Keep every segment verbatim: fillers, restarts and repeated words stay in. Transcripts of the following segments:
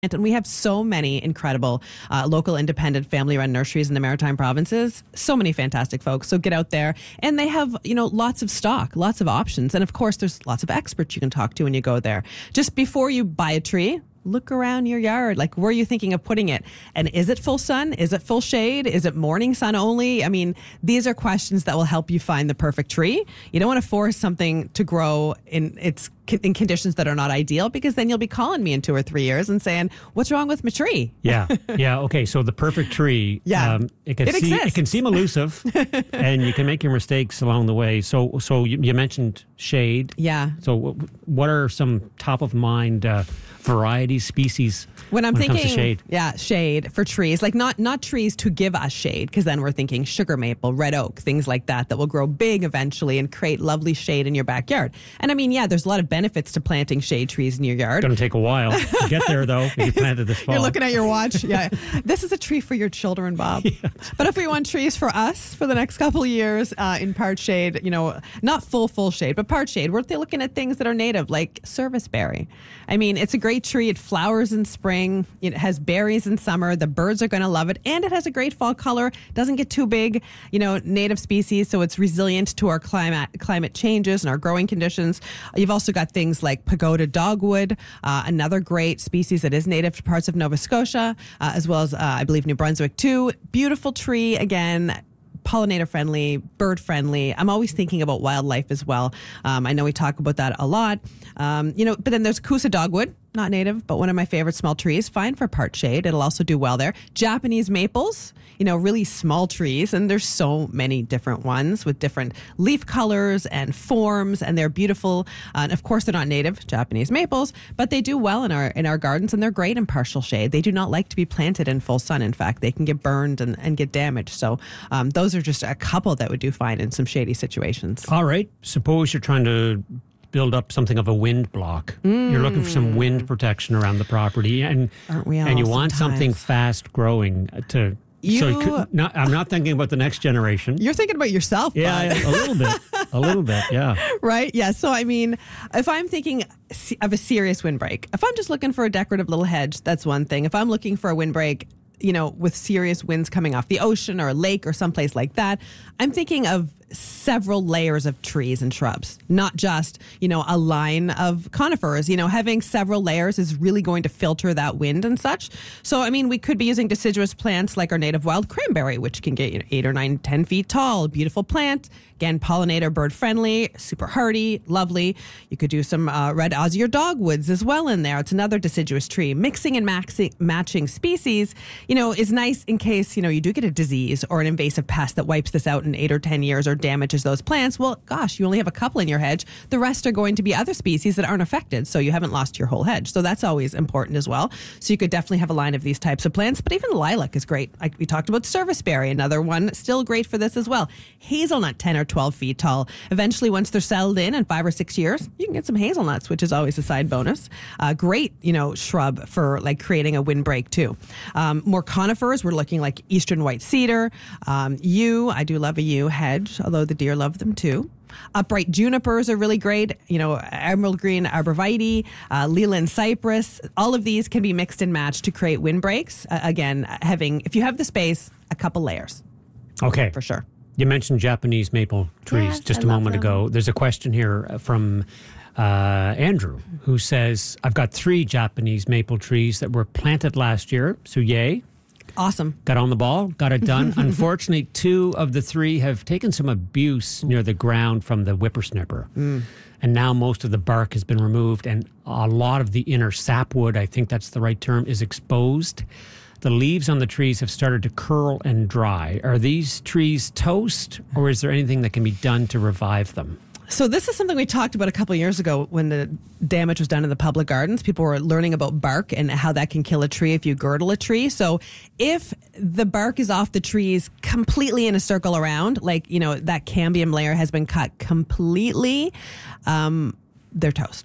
And we have so many incredible uh, local independent family-run nurseries in the Maritime Provinces. So many fantastic folks. So get out there. And they have, you know, lots of stock, lots of options. And of course, there's lots of experts you can talk to when you go there. Just before you buy a tree, look around your yard. Like, where are you thinking of putting it? And is it full sun? Is it full shade? Is it morning sun only? I mean, these are questions that will help you find the perfect tree. You don't want to force something to grow in its in conditions that are not ideal, because then you'll be calling me in two or three years and saying, what's wrong with my tree? Yeah. Yeah. Okay. So the perfect tree, yeah, um, it, can it, see, exists. it can seem elusive and you can make your mistakes along the way. So, so you, you mentioned shade. Yeah. So w- what are some top of mind uh, varieties, species when I'm when thinking, it comes to shade? Yeah, shade for trees, like not, not trees to give us shade, because then we're thinking sugar maple, red oak, things like that, that will grow big eventually and create lovely shade in your backyard. And I mean, yeah, there's a lot of benefits to planting shade trees in your yard. It's going to take a while to get there, though, if you planted this fall. You're looking at your watch. Yeah. This is a tree for your children, Bob. Yeah. But if we want trees for us for the next couple of years uh, in part shade, you know, not full, full shade, but part shade, we're looking at things that are native, like serviceberry. I mean, it's a great tree. It flowers in spring. It has berries in summer. The birds are going to love it. And it has a great fall color. Doesn't get too big, you know, native species. So it's resilient to our climate climate changes and our growing conditions. You've also got things like pagoda dogwood, uh, another great species that is native to parts of Nova Scotia, uh, as well as, uh, I believe, New Brunswick too. Beautiful tree, again, pollinator friendly, bird friendly. I'm always thinking about wildlife as well. Um, I know we talk about that a lot. Um, you know, but then there's Kousa dogwood, not native, but one of my favorite small trees, fine for part shade. It'll also do well there. Japanese maples, you know, really small trees, and there's so many different ones with different leaf colors and forms, and they're beautiful. Uh, and of course, they're not native Japanese maples, but they do well in our in our gardens, and they're great in partial shade. They do not like to be planted in full sun. In fact, they can get burned and, and get damaged. So um, those are just a couple that would do fine in some shady situations. All right. Suppose you're trying to build up something of a wind block. Mm. You're looking for some wind protection around the property, and Aren't we all and you want sometimes? something fast growing to. You, so you could, not, I'm not thinking about the next generation. You're thinking about yourself, yeah, bud. a little bit, a little bit, yeah. Right, yeah. So I mean, if I'm thinking of a serious windbreak, if I'm just looking for a decorative little hedge, that's one thing. If I'm looking for a windbreak, you know, with serious winds coming off the ocean or a lake or someplace like that, I'm thinking of several layers of trees and shrubs, not just, you know, a line of conifers. You know, having several layers is really going to filter that wind and such. So, I mean, we could be using deciduous plants like our native wild cranberry, which can get, you know, eight or nine, ten feet tall, beautiful plant. Again, pollinator, bird friendly, super hardy, lovely. You could do some uh, red osier dogwoods as well in there. It's another deciduous tree. Mixing and maxi- matching species, you know, is nice in case, you know, you do get a disease or an invasive pest that wipes this out in eight or ten years or damages those plants. Well, gosh, you only have a couple in your hedge. The rest are going to be other species that aren't affected, so you haven't lost your whole hedge. So that's always important as well. So you could definitely have a line of these types of plants, but even lilac is great. Like we talked about serviceberry, another one still great for this as well. Hazelnut, ten or twelve feet tall. Eventually, once they're settled in in five or six years, you can get some hazelnuts, which is always a side bonus. Uh, great, you know, shrub for like creating a windbreak too. Um, more conifers, we're looking like eastern white cedar. Um, yew, I do love a yew hedge, although the deer love them too. Upright junipers are really great. You know, emerald green arborvitae, uh, Leland cypress. All of these can be mixed and matched to create windbreaks. Uh, again, having, if you have the space, a couple layers. Okay. For sure. You mentioned Japanese maple trees Yes, just I a love moment them. ago. There's a question here from uh, Andrew, who says, I've got three Japanese maple trees that were planted last year. So yay. Awesome. Got on the ball, got it done. Unfortunately, two of the three have taken some abuse near the ground from the whippersnapper. Mm. And now most of the bark has been removed, and a lot of the inner sapwood, I think that's the right term, is exposed. The leaves on the trees have started to curl and dry. Are these trees toast, or is there anything that can be done to revive them? So this is something we talked about a couple of years ago when the damage was done in the public gardens. People were learning about bark and how that can kill a tree if you girdle a tree. So if the bark is off the trees completely in a circle around, like, you know, that cambium layer has been cut completely, um, they're toast.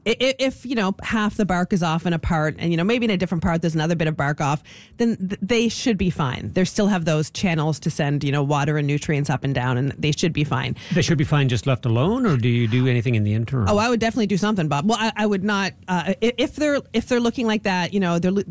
I- i- If, you know, half the bark is off in a part and, you know, maybe in a different part there's another bit of bark off, then th- they should be fine. They still have those channels to send, you know, water and nutrients up and down, and they should be fine. They should be fine just left alone, or do you do anything in the interim? Oh, I would definitely do something, Bob. Well, I, I would not, uh, i- if they're if they're looking like that, you know, they're lo-